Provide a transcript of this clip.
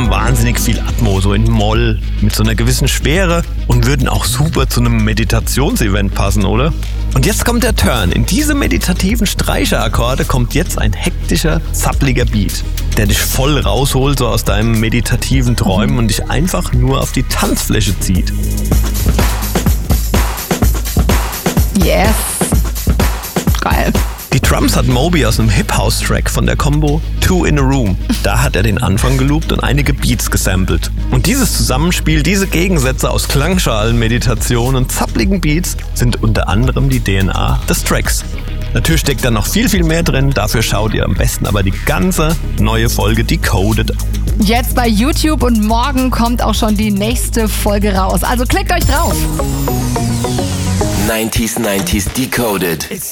haben wahnsinnig viel Atmo, so in Moll, mit so einer gewissen Schwere und würden auch super zu einem Meditationsevent passen, oder? Und jetzt kommt der Turn. In diese meditativen Streicherakkorde kommt jetzt ein hektischer, zappliger Beat, der dich voll rausholt so aus deinem meditativen Träumen und dich einfach nur auf die Tanzfläche zieht. Yes. Geil. Die Drums hat Moby aus einem Hip-House-Track von der Combo Two in a Room. Da hat er den Anfang geloopt und einige Beats gesampelt. Und dieses Zusammenspiel, diese Gegensätze aus Klangschalen, Meditation und zappligen Beats sind unter anderem die DNA des Tracks. Natürlich steckt da noch viel, viel mehr drin. Dafür schaut ihr am besten aber die ganze neue Folge Decoded. Jetzt bei YouTube und morgen kommt auch schon die nächste Folge raus. Also klickt euch drauf. 90s Decoded.